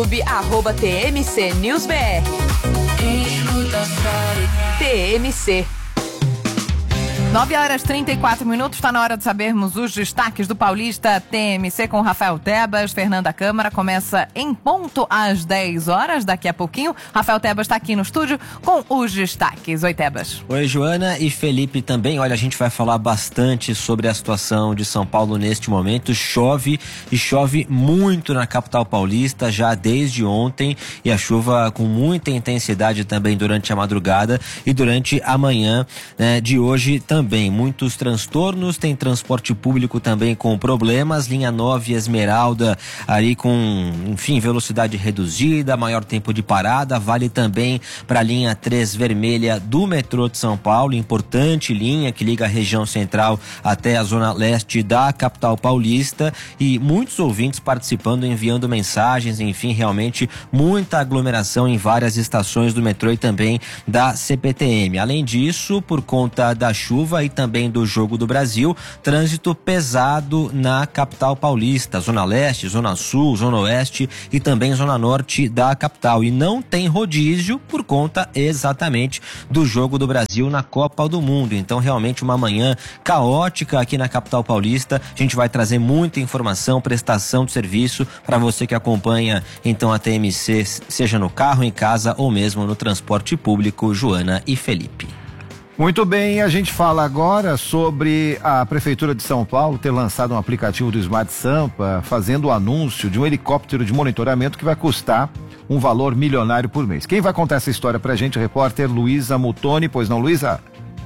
@TMC News BR. TMC. 9h34, está na hora de sabermos os destaques do Paulista TMC com Rafael Tebas. Fernanda Câmara começa em ponto às 10 horas, daqui a pouquinho. Rafael Tebas está aqui no estúdio com os destaques. Oi, Tebas. Oi, Joana e Felipe também. Olha, a gente vai falar bastante sobre a situação de São Paulo neste momento. Chove e chove muito na capital paulista já desde ontem, e a chuva com muita intensidade também durante a madrugada e durante a manhã, né, de hoje também. Muitos transtornos, tem transporte público também com problemas, linha 9 Esmeralda ali com, enfim, velocidade reduzida, maior tempo de parada, vale também para a linha 3 vermelha do metrô de São Paulo, importante linha que liga a região central até a zona leste da capital paulista, e muitos ouvintes participando, enviando mensagens, enfim, realmente muita aglomeração em várias estações do metrô e também da CPTM. Além disso, por conta da chuva e também do Jogo do Brasil, trânsito pesado na capital paulista, zona leste, zona sul, zona oeste e também zona norte da capital, e não tem rodízio por conta exatamente do Jogo do Brasil na Copa do Mundo. Então realmente uma manhã caótica aqui na capital paulista. A gente vai trazer muita informação, prestação de serviço para você que acompanha então a TMC, seja no carro, em casa ou mesmo no transporte público. Joana e Felipe. Muito bem, a gente fala agora sobre a Prefeitura de São Paulo ter lançado um aplicativo do Smart Sampa, fazendo o anúncio de um helicóptero de monitoramento que vai custar um valor milionário por mês. Quem vai contar essa história pra gente? O repórter Luísa Mutoni. Pois não, Luísa?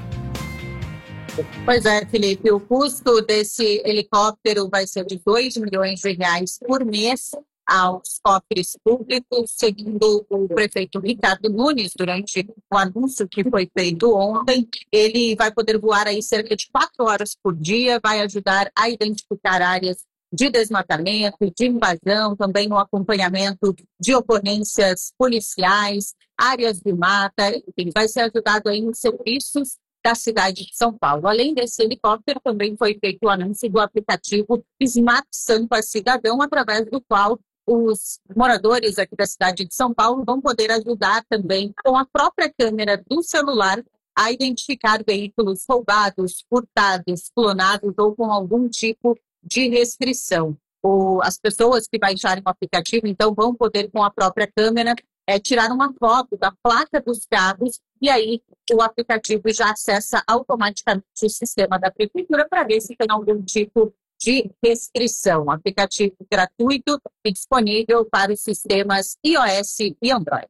Pois é, Felipe, o custo desse helicóptero vai ser de R$2 milhões por mês aos cofres públicos, segundo o prefeito Ricardo Nunes, durante o anúncio que foi feito ontem. Ele vai poder voar aí cerca de 4 horas por dia, vai ajudar a identificar áreas de desmatamento, de invasão, também no acompanhamento de ocorrências policiais, áreas de mata, enfim, vai ser ajudado aí nos serviços da cidade de São Paulo. Além desse helicóptero, também foi feito o anúncio do aplicativo Smart Sampa Cidadão, através do qual os moradores aqui da cidade de São Paulo vão poder ajudar também com a própria câmera do celular a identificar veículos roubados, furtados, clonados ou com algum tipo de restrição. As pessoas que baixarem o aplicativo, então, vão poder, com a própria câmera, tirar uma foto da placa dos carros, e aí o aplicativo já acessa automaticamente o sistema da prefeitura para ver se tem algum tipo de restrição. Aplicativo gratuito e disponível para os sistemas iOS e Android.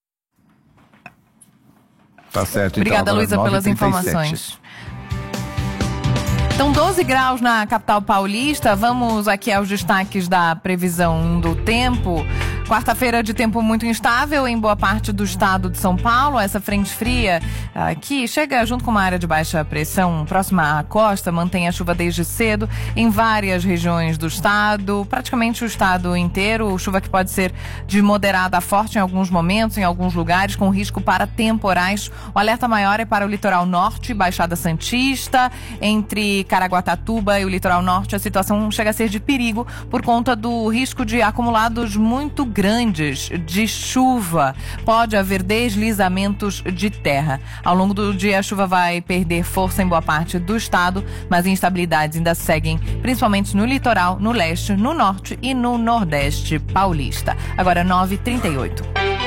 Tá certo. Obrigada, então, Luísa, pelas informações. Então, 12 graus na capital paulista. Vamos aqui aos destaques da previsão do tempo. Quarta-feira de tempo muito instável em boa parte do estado de São Paulo. Essa frente fria que chega junto com uma área de baixa pressão próxima à costa, mantém a chuva desde cedo em várias regiões do estado, praticamente o estado inteiro. Chuva que pode ser de moderada a forte em alguns momentos, em alguns lugares, com risco para temporais. O alerta maior é para o litoral norte, Baixada Santista, entre Caraguatatuba e o litoral norte. A situação chega a ser de perigo por conta do risco de acumulados muito grandes de chuva. Pode haver deslizamentos de terra. Ao longo do dia, a chuva vai perder força em boa parte do estado, mas instabilidades ainda seguem, principalmente no litoral, no leste, no norte e no nordeste paulista. Agora 9h38.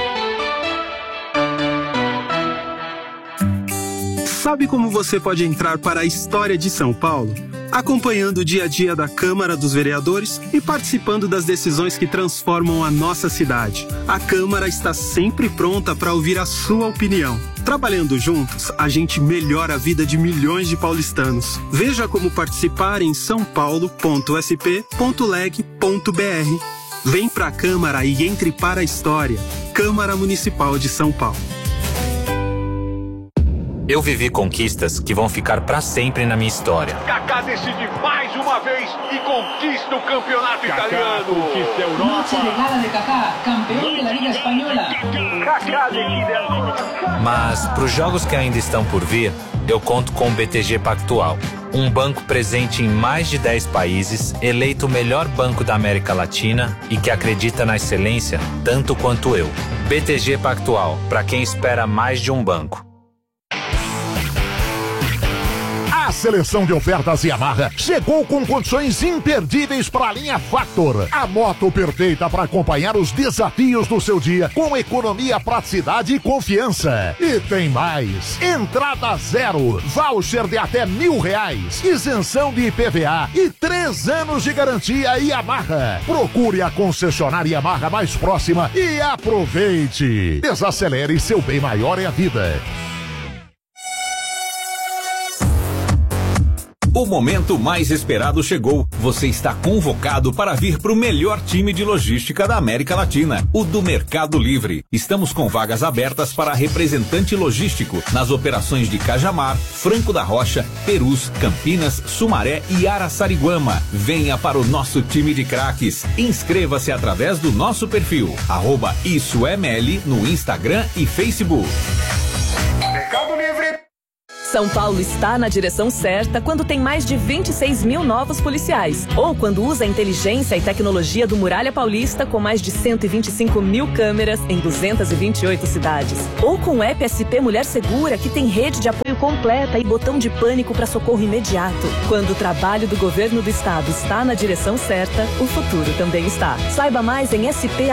Sabe como você pode entrar para a história de São Paulo? Acompanhando o dia a dia da Câmara dos Vereadores e participando das decisões que transformam a nossa cidade. A Câmara está sempre pronta para ouvir a sua opinião. Trabalhando juntos, a gente melhora a vida de milhões de paulistanos. Veja como participar em saopaulo.sp.leg.br. Vem pra Câmara e entre para a história. Câmara Municipal de São Paulo. Eu vivi conquistas que vão ficar pra sempre na minha história. Kaká decide mais uma vez e conquista o campeonato italiano. Conquista a Europa. Noche de gala de Kaká, campeão da Liga Espanhola. Kaká decide. Mas para os jogos que ainda estão por vir, eu conto com o BTG Pactual, um banco presente em mais de 10 países, eleito o melhor banco da América Latina e que acredita na excelência tanto quanto eu. BTG Pactual, para quem espera mais de um banco. A seleção de ofertas Yamaha chegou com condições imperdíveis para a linha Factor. A moto perfeita para acompanhar os desafios do seu dia com economia, praticidade e confiança. E tem mais. Entrada zero, voucher de até R$1.000, isenção de IPVA e 3 anos de garantia Yamaha. Procure a concessionária Yamaha mais próxima e aproveite. Desacelere, seu bem maior é a vida. O momento mais esperado chegou. Você está convocado para vir para o melhor time de logística da América Latina, o do Mercado Livre. Estamos com vagas abertas para representante logístico nas operações de Cajamar, Franco da Rocha, Perus, Campinas, Sumaré e Araçariguama. Venha para o nosso time de craques. Inscreva-se através do nosso perfil, @IssoEML no Instagram e Facebook. Mercado Livre. São Paulo está na direção certa quando tem mais de 26 mil novos policiais. Ou quando usa a inteligência e tecnologia do Muralha Paulista com mais de 125 mil câmeras em 228 cidades. Ou com o app SP Mulher Segura, que tem rede de apoio completa e botão de pânico para socorro imediato. Quando o trabalho do governo do estado está na direção certa, o futuro também está. Saiba mais em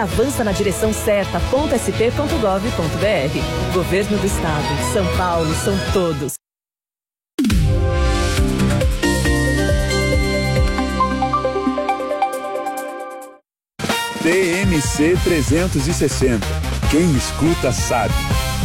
spavançanadireçãocerta.sp.gov.br. Governo do estado. São Paulo são todos. TMC 360. Quem escuta sabe.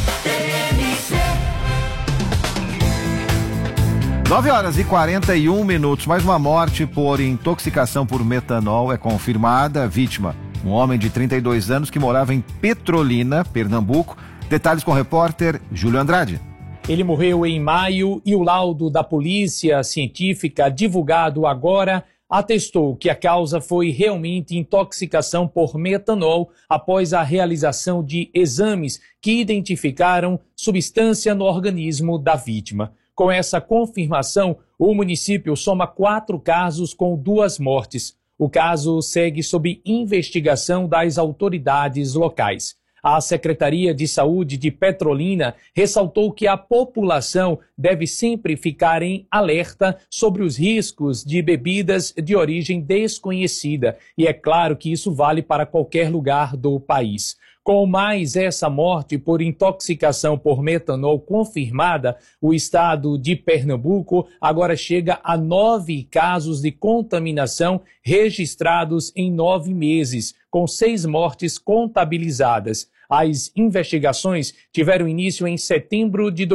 9h41. Mais uma morte por intoxicação por metanol é confirmada. Vítima, um homem de 32 anos que morava em Petrolina, Pernambuco. Detalhes com o repórter Júlio Andrade. Ele morreu em maio e o laudo da polícia científica, divulgado agora, atestou que a causa foi realmente intoxicação por metanol após a realização de exames que identificaram substância no organismo da vítima. Com essa confirmação, o município soma 4 casos com 2 mortes. O caso segue sob investigação das autoridades locais. A Secretaria de Saúde de Petrolina ressaltou que a população deve sempre ficar em alerta sobre os riscos de bebidas de origem desconhecida. E é claro que isso vale para qualquer lugar do país. Com mais essa morte por intoxicação por metanol confirmada, o estado de Pernambuco agora chega a 9 casos de contaminação registrados em 9 meses, com 6 mortes contabilizadas. As investigações tiveram início em setembro de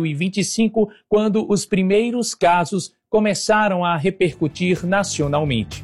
2025, quando os primeiros casos começaram a repercutir nacionalmente.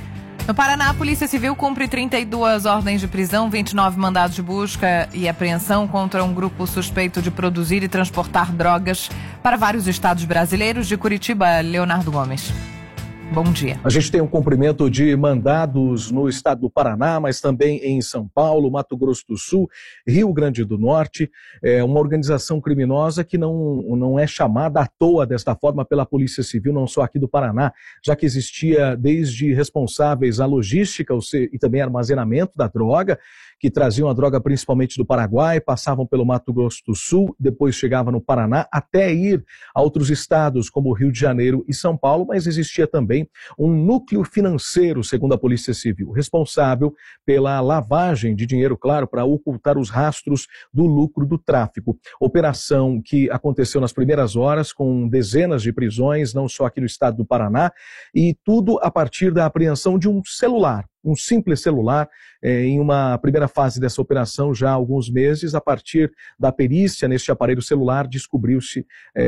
No Paraná, a Polícia Civil cumpre 32 ordens de prisão, 29 mandados de busca e apreensão contra um grupo suspeito de produzir e transportar drogas para vários estados brasileiros. De Curitiba, Leonardo Gomes. Bom dia. A gente tem um cumprimento de mandados no estado do Paraná, mas também em São Paulo, Mato Grosso do Sul, Rio Grande do Norte. É uma organização criminosa que não é chamada à toa desta forma pela Polícia Civil, não só aqui do Paraná, já que existia desde responsáveis à logística e também armazenamento da droga, que traziam a droga principalmente do Paraguai, passavam pelo Mato Grosso do Sul, depois chegavam no Paraná, até ir a outros estados como Rio de Janeiro e São Paulo, mas existia também um núcleo financeiro, segundo a Polícia Civil, responsável pela lavagem de dinheiro, claro, para ocultar os rastros do lucro do tráfico. Operação que aconteceu nas primeiras horas, com dezenas de prisões, não só aqui no estado do Paraná, e tudo a partir da apreensão de um celular. Um simples celular, em uma primeira fase dessa operação, já há alguns meses, a partir da perícia neste aparelho celular, descobriu-se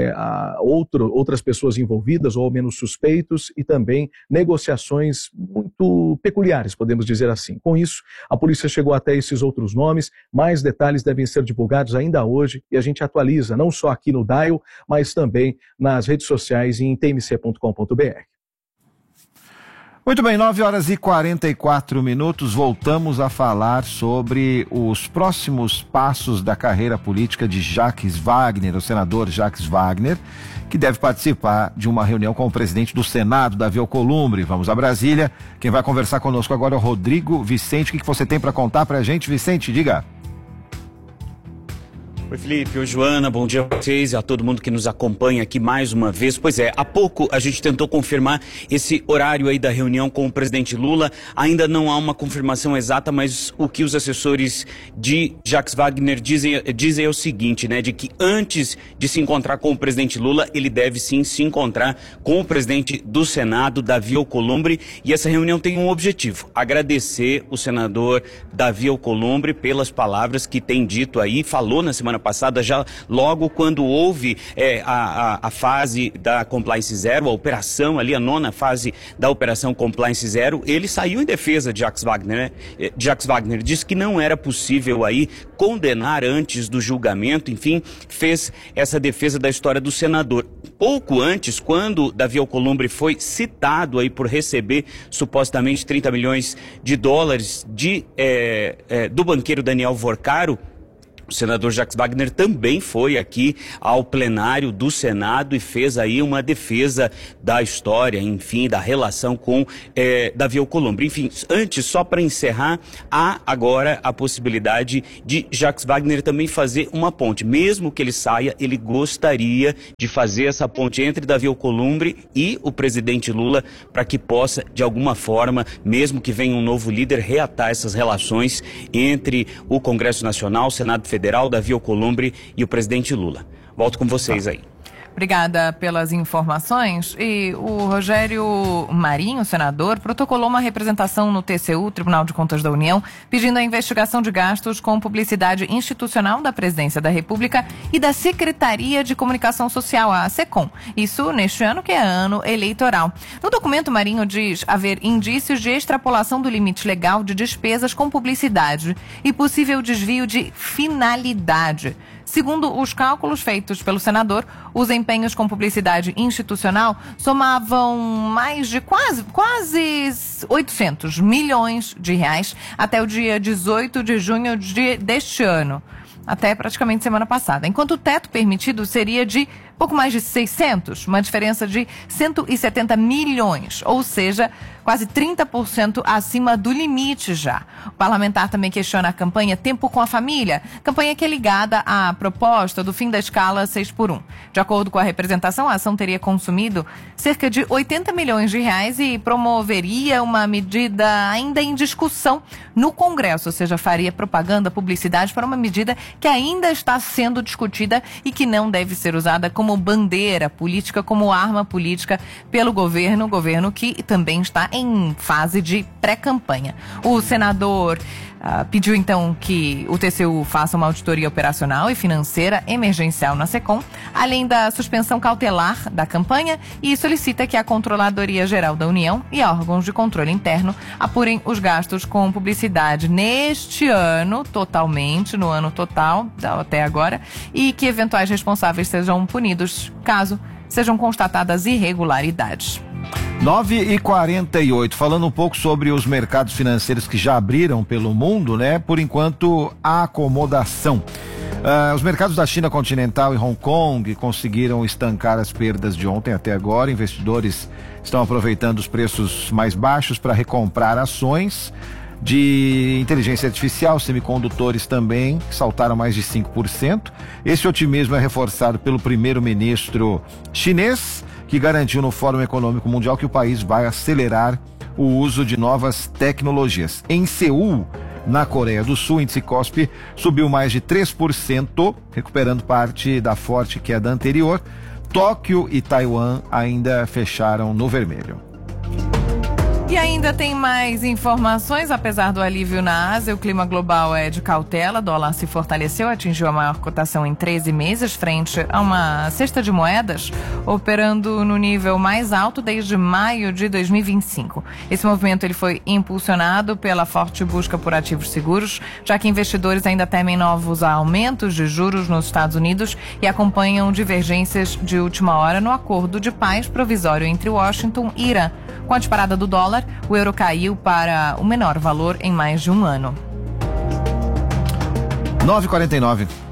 outras pessoas envolvidas, ou ao menos suspeitos, e também negociações muito peculiares, podemos dizer assim. Com isso, a polícia chegou até esses outros nomes, mais detalhes devem ser divulgados ainda hoje, e a gente atualiza, não só aqui no Dial, mas também nas redes sociais e em tmc.com.br. Muito bem, 9h44, voltamos a falar sobre os próximos passos da carreira política de Jacques Wagner, o senador Jacques Wagner, que deve participar de uma reunião com o presidente do Senado, Davi Alcolumbre. Vamos a Brasília. Quem vai conversar conosco agora é o Rodrigo Vicente. O que você tem para contar para a gente, Vicente? Diga. Oi, Felipe. Oi, Joana. Bom dia a vocês e a todo mundo que nos acompanha aqui mais uma vez. Pois é, há pouco a gente tentou confirmar esse horário aí da reunião com o presidente Lula. Ainda não há uma confirmação exata, mas o que os assessores de Jacques Wagner dizem é o seguinte, né? De que antes de se encontrar com o presidente Lula, ele deve sim se encontrar com o presidente do Senado, Davi Alcolumbre. E essa reunião tem um objetivo: agradecer o senador Davi Alcolumbre pelas palavras que tem dito aí, falou na semana passada, já logo quando houve a fase da Compliance Zero, a operação ali, a 9ª fase da operação Compliance Zero, ele saiu em defesa de Jacques Wagner, né? Jacques Wagner disse que não era possível aí condenar antes do julgamento, enfim, fez essa defesa da história do senador. Pouco antes, quando Davi Alcolumbre foi citado aí por receber supostamente 30 milhões de dólares do banqueiro Daniel Vorcaro, o senador Jacques Wagner também foi aqui ao plenário do Senado e fez aí uma defesa da história, enfim, da relação com Davi Alcolumbre. Enfim, antes, só para encerrar, há agora a possibilidade de Jacques Wagner também fazer uma ponte. Mesmo que ele saia, ele gostaria de fazer essa ponte entre Davi Alcolumbre e o presidente Lula, para que possa, de alguma forma, mesmo que venha um novo líder, reatar essas relações entre o Congresso Nacional, o Senado Federal, Davi Alcolumbre e o presidente Lula. Volto com vocês aí. Obrigada pelas informações. E o Rogério Marinho, senador, protocolou uma representação no TCU, Tribunal de Contas da União, pedindo a investigação de gastos com publicidade institucional da Presidência da República e da Secretaria de Comunicação Social, a SECOM. Isso neste ano, que é ano eleitoral. No documento, Marinho diz haver indícios de extrapolação do limite legal de despesas com publicidade e possível desvio de finalidade. Segundo os cálculos feitos pelo senador, os empenhos com publicidade institucional somavam mais de quase 800 milhões de reais até o dia 18 de junho deste ano, até praticamente semana passada. Enquanto o teto permitido seria de pouco mais de 600, uma diferença de 170 milhões, ou seja, quase 30% acima do limite já. O parlamentar também questiona a campanha Tempo com a Família, campanha que é ligada à proposta do fim da escala 6x1. De acordo com a representação, a ação teria consumido cerca de 80 milhões de reais e promoveria uma medida ainda em discussão no Congresso, ou seja, faria propaganda, publicidade para uma medida que ainda está sendo discutida e que não deve ser usada como bandeira política, como arma política pelo governo que também está em fase de pré-campanha. O senador pediu então que o TCU faça uma auditoria operacional e financeira emergencial na SECOM, além da suspensão cautelar da campanha, e solicita que a Controladoria Geral da União e órgãos de controle interno apurem os gastos com publicidade neste ano, totalmente, no ano total, até agora, e que eventuais responsáveis sejam punidos caso sejam constatadas irregularidades. 9h48, falando um pouco sobre os mercados financeiros que já abriram pelo mundo, né? Por enquanto, a acomodação. Os mercados da China continental e Hong Kong conseguiram estancar as perdas de ontem até agora. Investidores estão aproveitando os preços mais baixos para recomprar ações de inteligência artificial, semicondutores também, que saltaram mais de 5%. Esse otimismo é reforçado pelo primeiro-ministro chinês, que garantiu no Fórum Econômico Mundial que o país vai acelerar o uso de novas tecnologias. Em Seul, na Coreia do Sul, o índice KOSPI subiu mais de 3%, recuperando parte da forte queda anterior. Tóquio e Taiwan ainda fecharam no vermelho. E ainda tem mais informações. Apesar do alívio na Ásia, o clima global é de cautela. O dólar se fortaleceu, atingiu a maior cotação em 13 meses, frente a uma cesta de moedas, operando no nível mais alto desde maio de 2025. Esse movimento ele foi impulsionado pela forte busca por ativos seguros, já que investidores ainda temem novos aumentos de juros nos Estados Unidos e acompanham divergências de última hora no acordo de paz provisório entre Washington e Irã. Com a disparada do dólar, o euro caiu para o menor valor em mais de um ano. 9h49.